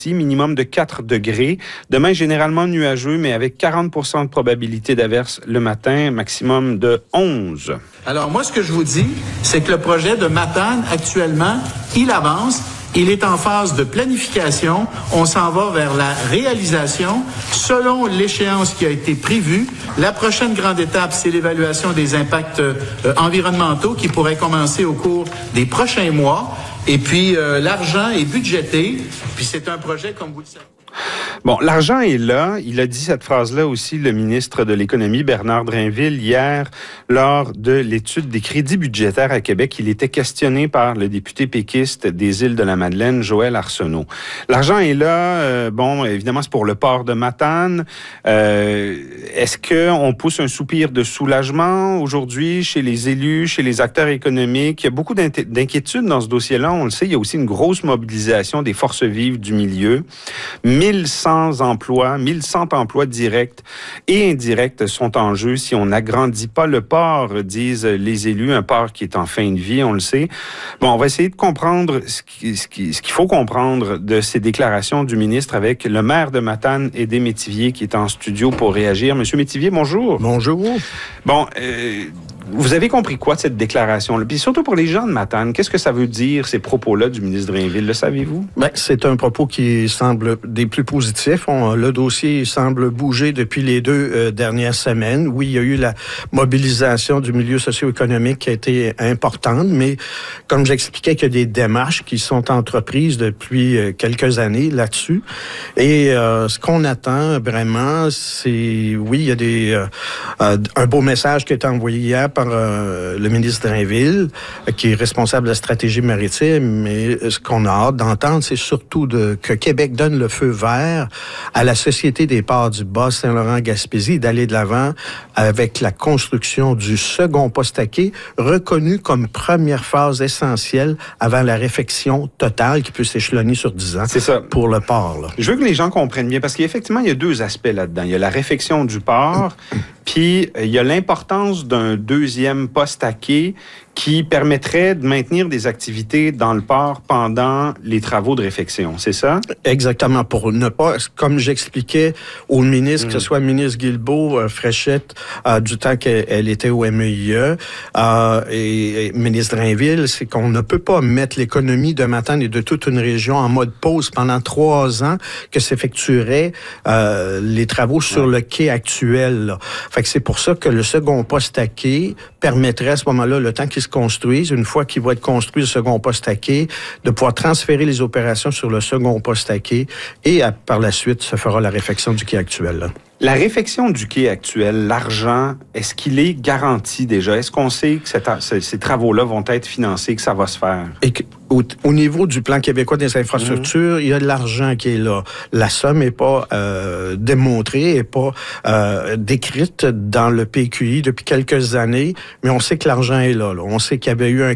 minimum de 4 degrés. Demain, généralement nuageux, mais avec 40 % de probabilité d'averse le matin, maximum de 11. Alors moi, ce que je vous dis, c'est que le projet de Matane, actuellement, il avance. Il est en phase de planification. On s'en va vers la réalisation selon l'échéance qui a été prévue. La prochaine grande étape, c'est l'évaluation des impacts environnementaux qui pourrait commencer au cours des prochains mois. Et puis, l'argent est budgété. Puis c'est un projet, comme vous le savez. Bon, l'argent est là. Il a dit cette phrase-là aussi, le ministre de l'Économie, Bernard Drinville, hier, lors de l'étude des crédits budgétaires à Québec. Il était questionné par le député péquiste des Îles-de-la-Madeleine, Joël Arsenault. L'argent est là. Bon, évidemment, c'est pour le port de Matane. Est-ce qu'on pousse un soupir de soulagement aujourd'hui chez les élus, chez les acteurs économiques? Il y a beaucoup d'inquiétudes dans ce dossier-là. On le sait, il y a aussi une grosse mobilisation des forces vives du milieu. 1100 emplois directs et indirects sont en jeu si on n'agrandit pas le port, disent les élus, un port qui est en fin de vie, on le sait. Bon, on va essayer de comprendre ce qu'il faut comprendre de ces déclarations du ministre avec le maire de Matane, Aidé Métivier, qui est en studio pour réagir. Monsieur Métivier, bonjour. Bonjour. Bon, vous avez compris quoi de cette déclaration-là? Puis surtout pour les gens de Matane, qu'est-ce que ça veut dire, ces propos-là du ministre Drinville? Le savez-vous? Bien, c'est un propos qui semble des plus positifs. Le dossier semble bouger depuis les 2 dernières semaines. Oui, il y a eu la mobilisation du milieu socio-économique qui a été importante, mais comme j'expliquais, qu'il y a des démarches qui sont entreprises depuis quelques années là-dessus. Et ce qu'on attend vraiment, c'est... Oui, il y a un beau message qui a été envoyé hier par le ministre Drinville, qui est responsable de la stratégie maritime, mais ce qu'on a hâte d'entendre, c'est surtout que Québec donne le feu vert à la Société des ports du Bas-Saint-Laurent-Gaspésie d'aller de l'avant avec la construction du second poste à quai, reconnu comme première phase essentielle avant la réfection totale qui peut s'échelonner sur 10 ans. C'est ça. Pour le port. Là. Je veux que les gens comprennent bien, parce qu'effectivement, il y a 2 aspects là-dedans. Il y a la réfection du port, puis il y a l'importance d'un deuxième poste à quai qui permettrait de maintenir des activités dans le port pendant les travaux de réfection, c'est ça? Exactement, pour ne pas, comme j'expliquais au ministre, que ce soit le ministre Guilbeault, Fréchette, du temps qu'elle était au MEIE, et ministre Drinville, c'est qu'on ne peut pas mettre l'économie de Matane et de toute une région en mode pause pendant 3 ans que s'effectueraient les travaux sur le quai actuel. Là. Fait que c'est pour ça que le second poste à quai permettrait à ce moment-là, le temps qu'il se construise, une fois qu'il va être construit le second poste à quai, de pouvoir transférer les opérations sur le second poste à quai et par la suite, se fera la réfection du quai actuel. Là. La réfection du quai actuel, l'argent, est-ce qu'il est garanti déjà? Est-ce qu'on sait que ces travaux-là vont être financés, que ça va se faire? Et au niveau du plan québécois des infrastructures, il y a de l'argent qui est là. La somme n'est pas démontrée, n'est pas décrite dans le PQI depuis quelques années, mais on sait que l'argent est là. On sait qu'il y avait eu un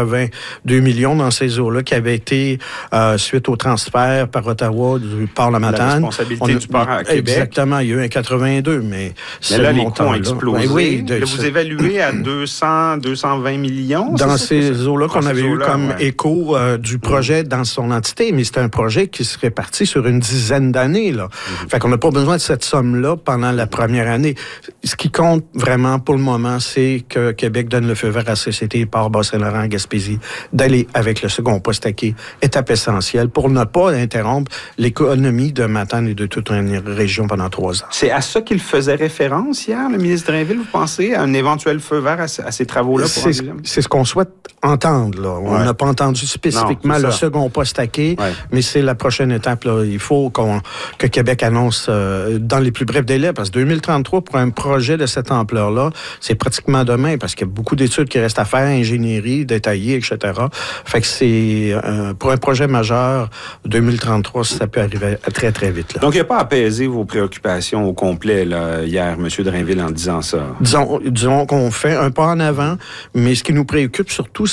82 millions dans ces eaux-là qui avait été, suite au transfert par Ottawa du port de Matane. La responsabilité du port à Québec. Exactement, il y a eu un 82, mais là, les coûts ont explosé. Oui, vous évaluez à 200, 220 millions? Dans ces eaux-là qu'on avait eu comme écho du projet dans son entité, mais c'est un projet qui se répartit sur une dizaine d'années. Là. Fait qu'on n'a pas besoin de cette somme-là pendant la première année. Ce qui compte vraiment pour le moment, c'est que Québec donne le feu vert à la Société Port Bas-Saint-Laurent-Gaspésie d'aller avec le second poste à quai, étape essentielle pour ne pas interrompre l'économie de Matane et de toute une région pendant 3 ans. C'est à ça qu'il faisait référence hier, le ministre Drinville, vous pensez, à un éventuel feu vert à ces travaux-là? C'est ce qu'on souhaite entendre. Là. On n'a pas entendu spécifiquement le second poste à quai, mais c'est la prochaine étape. Là. Il faut que Québec annonce dans les plus brefs délais, parce que 2033, pour un projet de cette ampleur-là, c'est pratiquement demain, parce qu'il y a beaucoup d'études qui restent à faire, ingénierie, détaillée, etc. Fait que c'est, pour un projet majeur, 2033, ça peut arriver très, très vite. Là. Donc, il n'y a pas à apaiser vos préoccupations au complet, là, hier, M. Drinville, en disant ça. Disons qu'on fait un pas en avant, mais ce qui nous préoccupe surtout,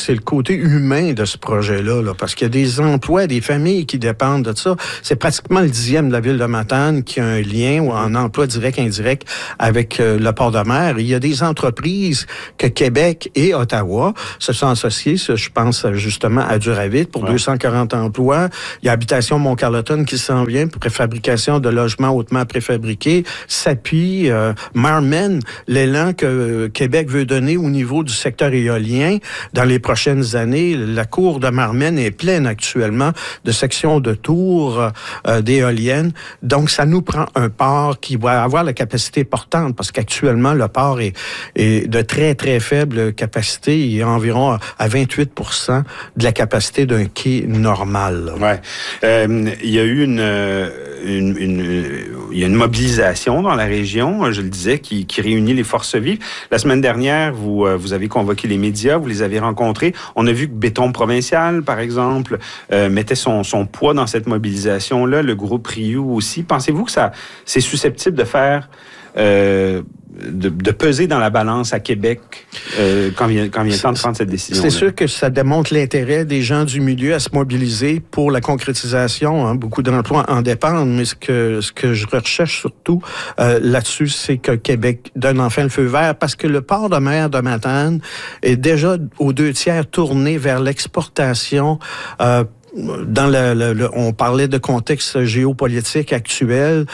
c'est le côté humain de ce projet-là, là, parce qu'il y a des emplois, des familles qui dépendent de ça. C'est pratiquement le 10e de la ville de Matane qui a un lien ou un emploi direct, indirect avec le port de mer. Il y a des entreprises que Québec et Ottawa se sont associés. Je pense justement à Duravit pour 240 emplois. Il y a Habitation Mont-Carleton qui s'en vient pour préfabrication de logements hautement préfabriqués. SAPI, Marmen, l'élan que Québec veut donner au niveau du secteur éolien dans les prochaines années. La cour de Marmen est pleine actuellement de sections de tours d'éoliennes. Donc, ça nous prend un port qui va avoir la capacité portante parce qu'actuellement, le port est de très, très faible capacité. Il est environ à 28% de la capacité d'un quai normal. Ouais. Il y a eu une mobilisation dans la région, je le disais, qui réunit les forces vives. La semaine dernière, vous avez convoqué les médias, vous les avez rencontrés. On a vu que Béton Provincial, par exemple, mettait son poids dans cette mobilisation-là, le groupe Riu aussi. Pensez-vous que c'est susceptible de faire... de peser dans la balance à Québec quand vient le temps de prendre cette décision. C'est sûr que ça démontre l'intérêt des gens du milieu à se mobiliser pour la concrétisation. Hein. Beaucoup d'emplois en dépendent, mais ce que je recherche surtout là-dessus, c'est que Québec donne enfin le feu vert parce que le port de mer de Matane est déjà aux 2/3 tourné vers l'exportation. On parlait de contexte géopolitique actuel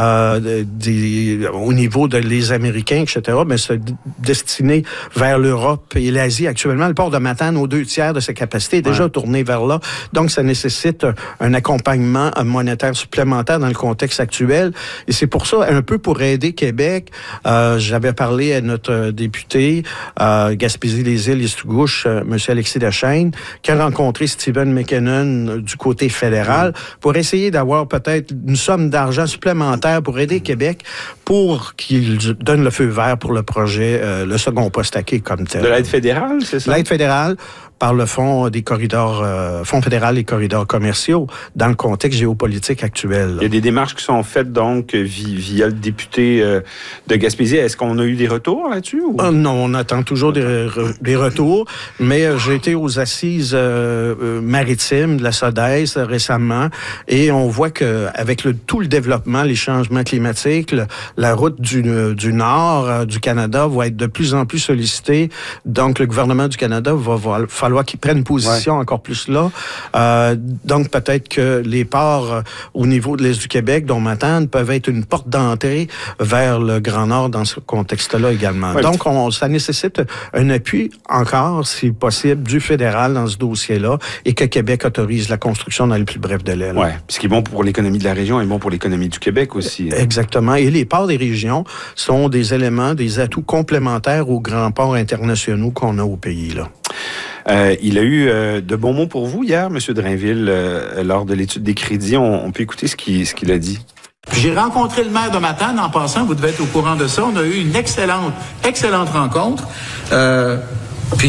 au niveau des Américains, etc., mais se destiner vers l'Europe et l'Asie. Actuellement, le port de Matane, aux 2/3 de sa capacité, est déjà tourné vers là. Donc, ça nécessite un accompagnement monétaire supplémentaire dans le contexte actuel. Et c'est pour ça, un peu pour aider Québec, j'avais parlé à notre député Gaspésie-les-Îles-Estou-Gouche, M. Alexis Dechaine, qui a rencontré Stephen McKinnon du côté fédéral pour essayer d'avoir peut-être une somme d'argent supplémentaire pour aider Québec pour qu'il donne le feu vert pour le projet, le second poste à quai comme tel. De l'aide fédérale, c'est ça? L'aide fédérale par le Fonds des corridors, Fonds fédéral des corridors commerciaux dans le contexte géopolitique actuel. Il y a des démarches qui sont faites donc via le député de Gaspésie. Est-ce qu'on a eu des retours là-dessus? Ou? Non, on attend toujours des retours, mais j'ai été aux assises maritimes de la SODES récemment et on voit que avec tout le développement, les changements climatiques, la route du nord du Canada va être de plus en plus sollicitée. Donc, le gouvernement du Canada va falloir qu'ils prennent position encore plus là. Donc, peut-être que les ports au niveau de l'Est du Québec, dont Matane, peuvent être une porte d'entrée vers le Grand Nord dans ce contexte-là également. Ouais. Donc, ça nécessite un appui encore, si possible, du fédéral dans ce dossier-là et que Québec autorise la construction dans les plus brefs délais. Oui, ce qui est bon pour l'économie de la région est bon pour l'économie du Québec aussi. Exactement. Et les ports des régions sont des éléments, des atouts complémentaires aux grands ports internationaux qu'on a au pays, là. Il a eu de bons mots pour vous hier, M. Drainville, lors de l'étude des crédits. On peut écouter ce qu'il a dit. J'ai rencontré le maire de Matane en passant, vous devez être au courant de ça. On a eu une excellente rencontre. Puis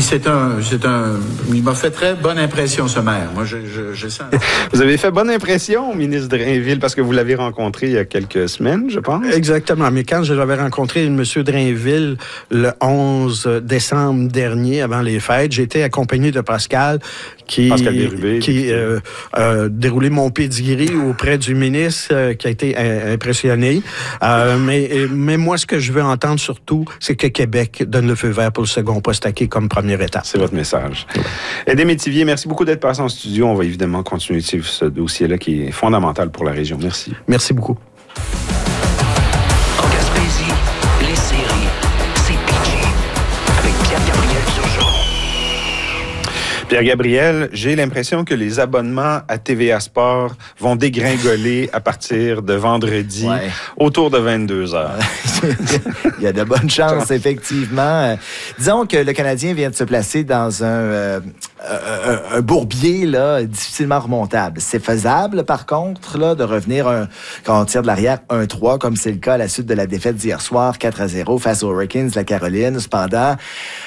il m'a fait très bonne impression, ce maire. Moi, je sens. Vous avez fait bonne impression, ministre Drainville, parce que vous l'avez rencontré il y a quelques semaines, je pense. Exactement. Mais quand je l'avais rencontré, M. Drainville, le 11 décembre dernier, avant les fêtes, j'étais accompagné de Pascal qui a déroulé mon pedigree auprès du ministre, qui a été impressionné. Mais moi, ce que je veux entendre surtout, c'est que Québec donne le feu vert pour le second poste à quai comme première étape. C'est votre message. Aidé Métivier, merci beaucoup d'être passé en studio. On va évidemment continuer de suivre ce dossier-là qui est fondamental pour la région. Merci. Merci beaucoup. En Gaspésie, les séries, c'est PG avec Pierre-Gabriel Turgeon. Pierre-Gabriel, j'ai l'impression que les abonnements à TVA Sport vont dégringoler à partir de vendredi, autour de 22h. Il y a de bonnes chances, effectivement. Disons que le Canadien vient de se placer dans un bourbier là, difficilement remontable. C'est faisable, par contre, là, de revenir quand on tire de l'arrière 1-3, comme c'est le cas à la suite de la défaite d'hier soir, 4-0 face aux Hurricanes de la Caroline. Cependant,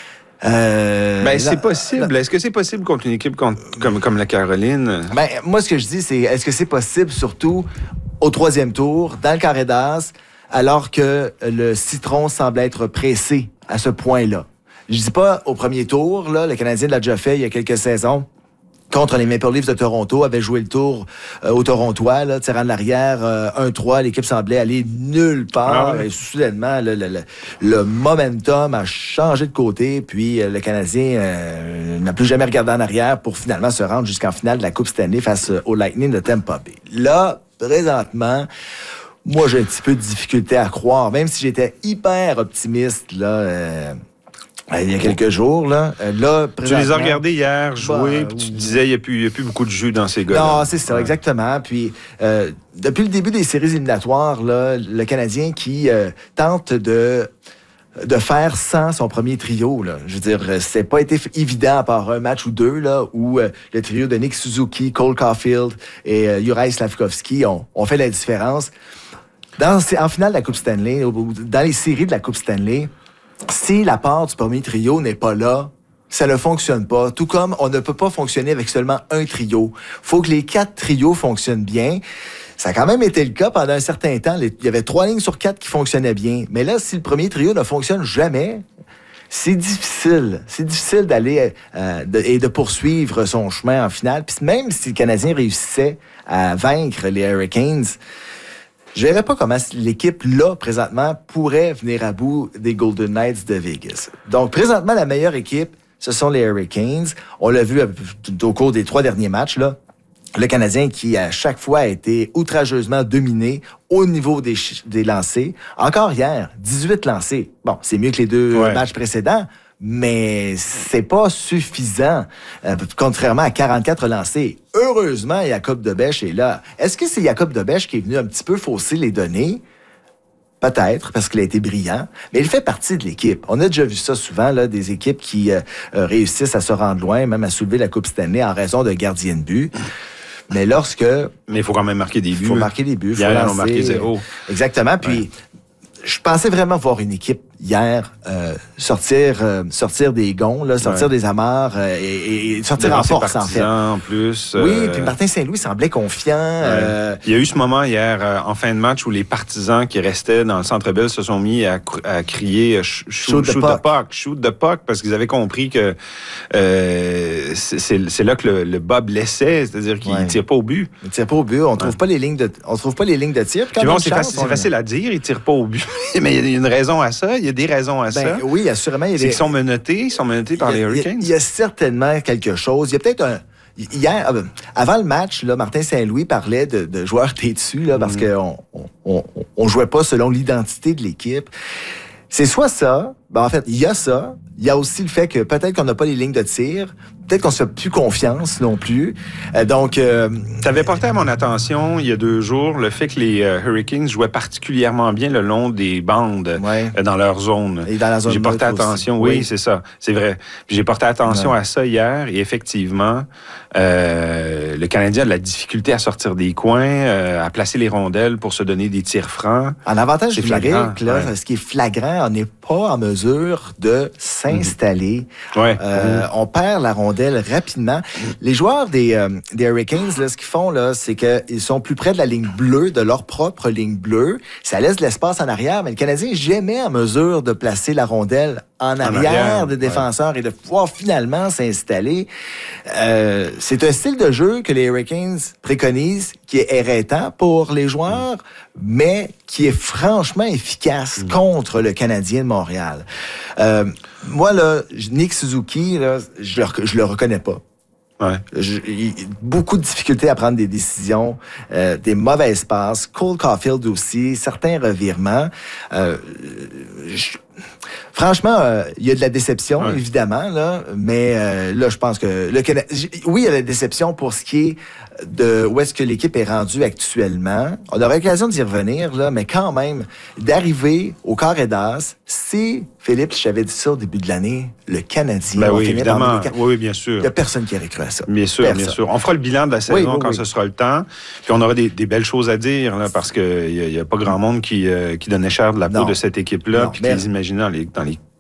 c'est possible. Est-ce que c'est possible contre une équipe comme la Caroline? Moi, ce que je dis, c'est est-ce que c'est possible, surtout au 3e tour, dans le carré d'as, alors que le citron semble être pressé à ce point-là? Je dis pas au premier tour, là, le Canadien l'a déjà fait il y a quelques saisons. Contre les Maple Leafs de Toronto, avait joué le tour aux Torontois, là, tirant de l'arrière 1-3, l'équipe semblait aller nulle part. Et soudainement, le momentum a changé de côté, puis le Canadien n'a plus jamais regardé en arrière pour finalement se rendre jusqu'en finale de la Coupe Stanley face au Lightning de Tampa Bay. Là, présentement, moi, j'ai un petit peu de difficulté à croire, même si j'étais hyper optimiste, là... il y a quelques jours, là. Tu les as regardés hier jouer, puis tu te disais il n'y a plus beaucoup de jus dans ces gars-là. Non, c'est ça, exactement. Puis, depuis le début des séries éliminatoires, là, le Canadien qui tente de faire sans son premier trio, là. Je veux dire, c'est pas été évident à part un match ou deux, là, où le trio de Nick Suzuki, Cole Caulfield et Juraj Slafkovský ont fait la différence. En finale de la Coupe Stanley, dans les séries de la Coupe Stanley, si la part du premier trio n'est pas là, ça ne fonctionne pas. Tout comme on ne peut pas fonctionner avec seulement un trio. Faut que les 4 trios fonctionnent bien. Ça a quand même été le cas pendant un certain temps. Il y avait 3 lignes sur 4 qui fonctionnaient bien. Mais là, si le premier trio ne fonctionne jamais, c'est difficile. C'est difficile d'aller et de poursuivre son chemin en finale. Puis même si le Canadien réussissait à vaincre les Hurricanes, je ne verrais pas comment l'équipe, là, présentement, pourrait venir à bout des Golden Knights de Vegas. Donc, présentement, la meilleure équipe, ce sont les Hurricanes. On l'a vu au cours des 3 derniers matchs, là. Le Canadien qui, à chaque fois, a été outrageusement dominé au niveau des lancers. Encore hier, 18 lancés. Bon, c'est mieux que les 2 matchs précédents, mais c'est pas suffisant, contrairement à 44 lancés. Heureusement, Jacob Debesch est là. Est-ce que c'est Jacob Debesch qui est venu un petit peu fausser les données? Peut-être, parce qu'il a été brillant, mais il fait partie de l'équipe. On a déjà vu ça souvent, là, des équipes qui réussissent à se rendre loin, même à soulever la Coupe Stanley en raison de gardien de but. Mais il faut quand même marquer des buts. Il faut marquer des buts. Hier, on a marqué 0. Exactement, puis... Je pensais vraiment voir une équipe hier sortir des gonds, là, sortir des amarres et sortir en force, en fait. En plus. Oui, puis Martin Saint-Louis semblait confiant. Il y a eu ce moment hier, en fin de match, où les partisans qui restaient dans le Centre-Bell se sont mis à crier shoot the puck, parce qu'ils avaient compris que c'est là que le bas blessait, c'est-à-dire qu'il ne tire pas au but. Il ne tire pas au but. On trouve pas les lignes de tir. Puis bon, c'est facile à dire, il ne tire pas au but. Mais il y a une raison à ça. Il y a des raisons à ça. Oui, assurément. C'est qu'ils sont menottés par les Hurricanes. Il y a certainement quelque chose. Il y a peut-être hier, avant le match, là, Martin Saint-Louis parlait de joueurs têtus, là, parce qu'on jouait pas selon l'identité de l'équipe. C'est soit ça, en fait, il y a ça. Il y a aussi le fait que peut-être qu'on n'a pas les lignes de tir. Peut-être qu'on se fait plus confiance non plus. Donc, ça avait porté à mon attention il y a 2 jours le fait que les Hurricanes jouaient particulièrement bien le long des bandes dans leur zone. Et dans la zone. J'ai porté attention. Oui, c'est ça. C'est vrai. Puis j'ai porté attention à ça hier et effectivement, le Canadien a de la difficulté à sortir des coins, à placer les rondelles pour se donner des tirs francs. En avantage numérique, là, ce qui est flagrant, on n'est pas en mesure de s'installer. On perd la rondelle rapidement. Les joueurs des Hurricanes, là, ce qu'ils font, là, c'est qu'ils sont plus près de la ligne bleue, de leur propre ligne bleue. Ça laisse de l'espace en arrière, mais le Canadien n'est jamais en mesure de placer la rondelle en arrière des défenseurs et de pouvoir finalement s'installer. C'est un style de jeu que les Hurricanes préconisent, qui est éreintant pour les joueurs, mais qui est franchement efficace contre le Canadien de Montréal. Moi, là, Nick Suzuki, là, je le reconnais pas. Beaucoup de difficultés à prendre des décisions, des mauvaises passes. Cole Caulfield aussi, certains revirements. Franchement, il y a de la déception, évidemment, là, mais là, je pense que le Canada... Oui, il y a de la déception pour ce qui est de où est-ce que l'équipe est rendue actuellement. On aura l'occasion d'y revenir, là, mais quand même, d'arriver au carré d'as, si Philippe, je t'avais dit ça au début de l'année, le Canadien va finir évidemment. Oui, bien sûr. Il n'y a personne qui aurait cru à ça. Bien sûr, bien sûr. On fera le bilan de la saison quand ce sera le temps. Puis on aura des belles choses à dire, là, parce qu'il n'y a pas grand monde qui donnait cher de la peau de cette équipe-là, puis qui les imaginait dans les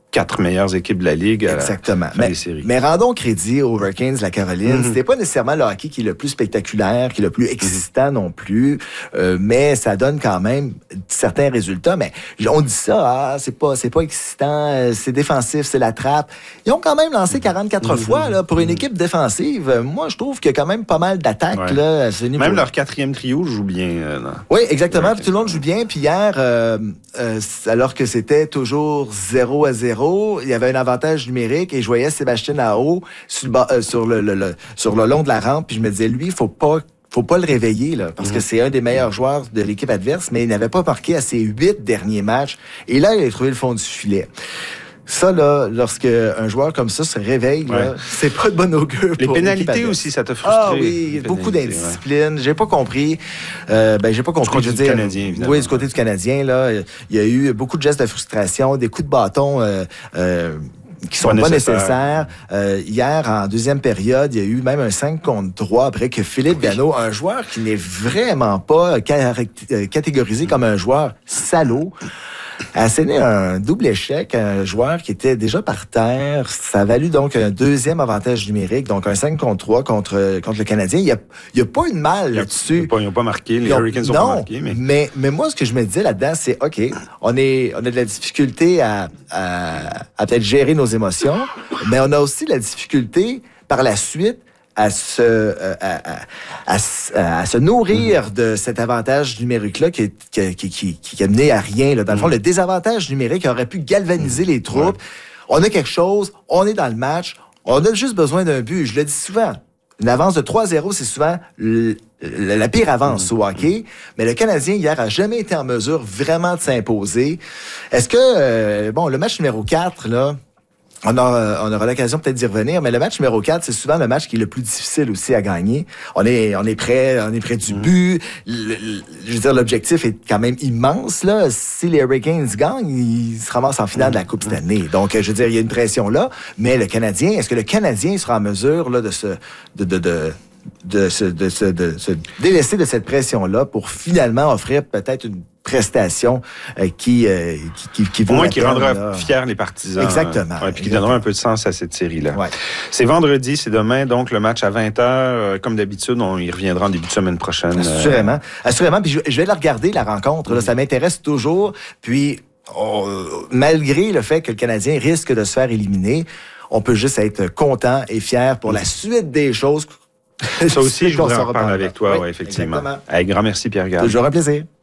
4 meilleures équipes de la Ligue à Exactement. la fin des séries. Mais rendons crédit aux Hurricanes de la Caroline. C'était pas nécessairement le hockey qui est le plus spectaculaire, qui est le plus excitant non plus, mais ça donne quand même certains résultats. Mais on dit ça, c'est pas excitant, c'est défensif, c'est la trappe. Ils ont quand même lancé 44 fois là, pour une équipe défensive. Moi, je trouve qu'il y a quand même pas mal d'attaques là, à ce niveau. Même leur 4e trio joue bien. Oui, exactement. Puis tout le monde joue bien. Puis hier, alors que c'était toujours 0-0, il y avait un avantage numérique et je voyais Sébastien Aho sur le long de la rampe. Puis je me disais, lui, faut pas le réveiller, là, parce que c'est un des meilleurs joueurs de l'équipe adverse, mais il n'avait pas marqué à ses 8 derniers matchs. Et là, il a trouvé le fond du filet. Ça, là, lorsque un joueur comme ça se réveille, là, c'est pas de bon augure. Les pénalités aussi, ça t'a frustré. Ah oui, beaucoup d'indiscipline. J'ai pas compris. J'ai pas compris. Du côté du Canadien, évidemment. Oui, du côté du Canadien, là, il y a eu beaucoup de gestes de frustration, des coups de bâton qui sont pas nécessaires. Hier, en deuxième période, il y a eu même un 5 contre 3 après que Philippe Gano, un joueur qui n'est vraiment pas catégorisé comme un joueur salaud, a asséné un double échec à un joueur qui était déjà par terre. Ça a valu donc un deuxième avantage numérique, donc un 5 contre 3 contre le Canadien. Il y a pas eu de mal là-dessus. Ils n'ont pas marqué, les Hurricanes n'ont pas marqué. Mais moi, ce que je me disais là-dedans, c'est, OK, on a de la difficulté à peut-être gérer nos émotions, mais on a aussi de la difficulté par la suite à se nourrir de cet avantage numérique-là qui a mené à rien. Là. Dans le fond, le désavantage numérique aurait pu galvaniser les troupes. On a quelque chose, on est dans le match, on a juste besoin d'un but. Je le dis souvent, une avance de 3-0, c'est souvent la pire avance au hockey. Mais le Canadien, hier, a jamais été en mesure vraiment de s'imposer. Est-ce que, le match numéro 4, là, on aura l'occasion peut-être d'y revenir, mais le match numéro 4, c'est souvent le match qui est le plus difficile aussi à gagner. On est près du but. Je veux dire, l'objectif est quand même immense, là. Si les Hurricanes gagnent, ils se ramassent en finale de la Coupe cette année. Donc, je veux dire, il y a une pression là. Mais est-ce que le Canadien sera en mesure, là, de se délaisser de cette pression-là pour finalement offrir peut-être une prestation qui au moins qui rendra fiers les partisans. Exactement. Puis qui donnera un peu de sens à cette série-là. Ouais. C'est vendredi, c'est demain, donc le match à 20h. Comme d'habitude, on y reviendra en début de semaine prochaine. Assurément. Puis je vais la regarder, la rencontre. Là, ça m'intéresse toujours. Puis, malgré le fait que le Canadien risque de se faire éliminer, on peut juste être content et fier pour la suite des choses. Ça aussi, je voudrais en parler avec toi, effectivement. Avec grand merci, Pierre Garde. Toujours un plaisir.